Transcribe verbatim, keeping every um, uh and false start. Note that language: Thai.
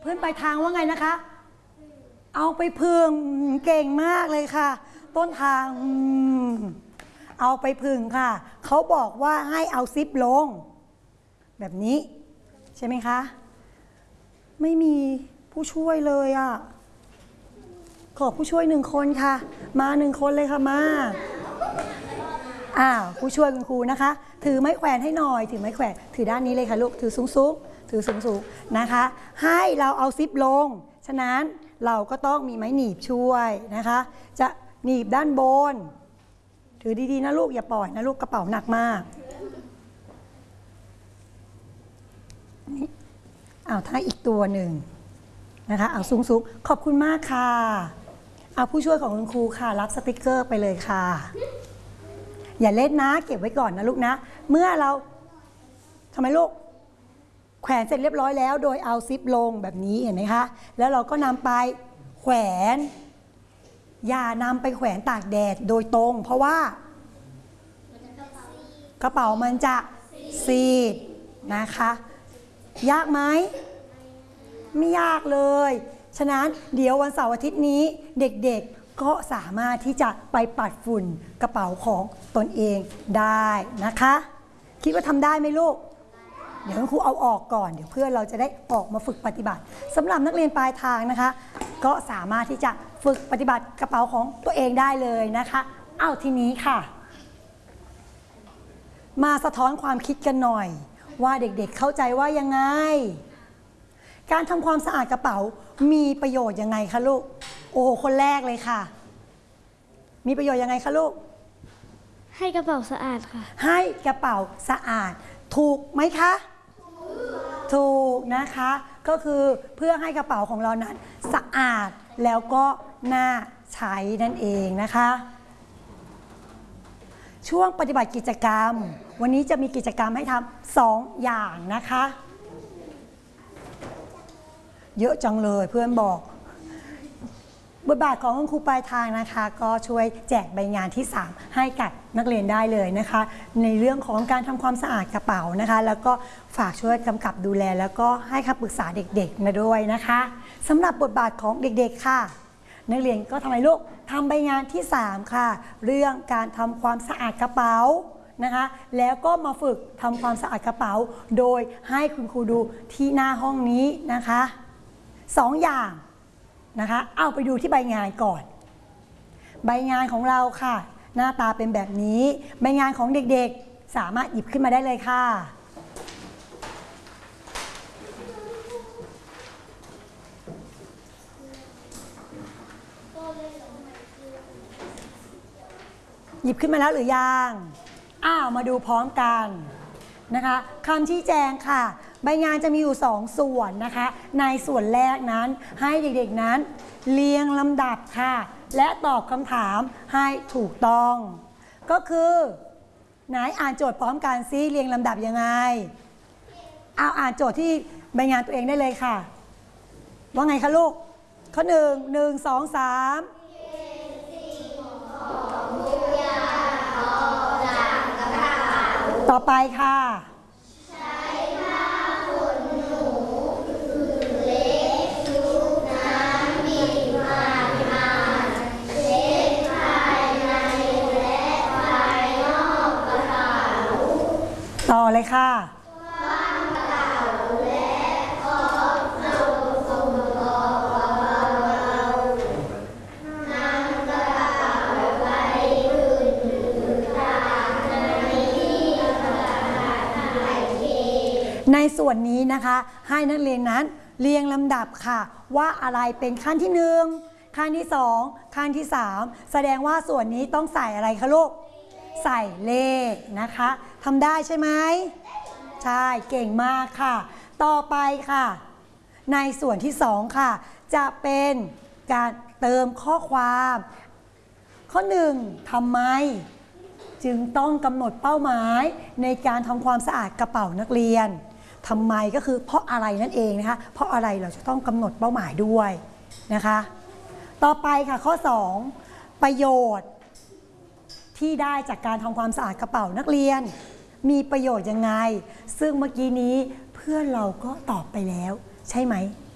พื่อนปลายทางว่าไงนะคะเอาไปพึ่งเก่งมากเลยค่ะต้นทางเอาไปพึ่งค่ะเขาบอกว่าให้เอาซิปลงแบบนี้ใช่ไหมคะไม่มีผู้ช่วยเลยอ่ะขอผู้ช่วยหนึ่งคนค่ะมาหนึ่งคนเลยค่ะมาอ้าวผู้ช่วยคุณครูนะคะถือไม้แขวนให้หน่อยถือไม้แขวนถือด้านนี้เลยค่ะลูกถือสูงๆถือสูงๆนะคะให้เราเอาซิปลงฉะนั้นเราก็ต้องมีไม้หนีบช่วยนะคะจะหนีบด้านบนถือดีๆนะลูกอย่าปล่อยนะลูกกระเป๋าหนักมากเอาถ้าอีกตัวหนึ่งนะคะเอาสูงๆขอบคุณมากค่ะเอาผู้ช่วยของคุณครูค่ะรับสติกเกอร์ไปเลยค่ะอย่าเล่นนะเก็บไว้ก่อนนะลูกนะเมื่อเราทำไมลูกแขวนเสร็จเรียบร้อยแล้วโดยเอาซิปลงแบบนี้เห็นไหมคะแล้วเราก็นำไปแขวนอย่านำไปแขวนตากแดดโดยตรงเพราะว่ากระเป๋ามันจะซีดนะคะยากไหมไม่ยากเลยฉะนั้นเดี๋ยววันเสาร์อาทิตย์นี้เด็กๆก็สามารถที่จะไปปัดฝุ่นกระเป๋าของตนเองได้นะคะคิดว่าทำได้ไหมลูกเดี๋ยวครูเอาออกก่อนเดี๋ยวเพื่อนเราจะได้ออกมาฝึกปฏิบัติสำหรับนักเรียนปลายทางนะคะก็สามารถที่จะฝึกปฏิบัติกระเป๋าของตัวเองได้เลยนะคะเอาทีนี้ค่ะมาสะท้อนความคิดกันหน่อยว่าเด็กๆเข้าใจว่ายังไงการทำความสะอาดกระเป๋ามีประโยชน์ยังไงคะลูกโอ้คนแรกเลยค่ะมีประโยชน์ยังไงคะลูกให้กระเป๋าสะอาดค่ะให้กระเป๋าสะอาดถูกไหมคะถูกนะคะก็คือเพื่อให้กระเป๋าของเรานั้นสะอาดแล้วก็น่าใช้นั่นเองนะคะช่วงปฏิบัติกิจกรรมวันนี้จะมีกิจกรรมให้ทำสองอย่างนะคะเยอะจังเลยเพื่อนบอกบทบาทของคุณครูปลายทางนะคะก็ช่วยแจกใบงานที่สามให้กับนักเรียนได้เลยนะคะในเรื่องของการทำความสะอาดกระเป๋านะคะแล้วก็ฝากช่วยกำกับดูแลแล้วก็ให้คำปรึกษาเด็กๆมาด้วยนะคะสำหรับบทบาทของเด็กๆค่ะนักเรียนก็ทำไมลูกทำใบงานที่สามค่ะเรื่องการทำความสะอาดกระเป๋านะคะแล้วก็มาฝึกทำความสะอาดกระเป๋าโดยให้คุณครูดูที่หน้าห้องนี้นะคะสองอย่างนะคะเอาไปดูที่ใบงานก่อนใบงานของเราค่ะหน้าตาเป็นแบบนี้ใบงานของเด็กๆสามารถหยิบขึ้นมาได้เลยค่ะหยิบขึ้นมาแล้วหรือยังอ้าวมาดูพร้อมกันนะคะคำชี้แจงค่ะใบงานจะมีอยู่สองส่วนนะคะในส่วนแรกนั้นให้เด็กๆนั้นเรียงลำดับค่ะและตอบคำถามให้ถูกต้องก็คือไหนอ่านโจทย์พร้อมกันซิเรียงลำดับยังไงเอาอ่านโจทย์ที่ใบงานตัวเองได้เลยค่ะว่าไงคะลูกข้อหนึ่งหนึ่งสองสามต่อไปค่ะต่อเลยค่ะในส่วนนี้นะคะให้นักเรียนนั้นเรียงลำดับค่ะว่าอะไรเป็นขั้นที่หนึ่งขั้นที่สองขั้นที่สามแสดงว่าส่วนนี้ต้องใส่อะไรคะลูกใส่เลขนะคะทำได้ใช่ไหมใช่เก่งมากค่ะต่อไปค่ะในส่วนที่สองค่ะจะเป็นการเติมข้อความข้อหนึ่งทำไมจึงต้องกำหนดเป้าหมายในการทำความสะอาดกระเป๋านักเรียนทำไมก็คือเพราะอะไรนั่นเองนะคะเพราะอะไรเราจะต้องกำหนดเป้าหมายด้วยนะคะต่อไปค่ะข้อสองประโยชน์ที่ได้จากการทำความสะอาดกระเป๋านักเรียนมีประโยชน์ยังไงซึ่งเมื่อกี้นี้เพื่อนเราก็ตอบไปแล้วใช่ไหม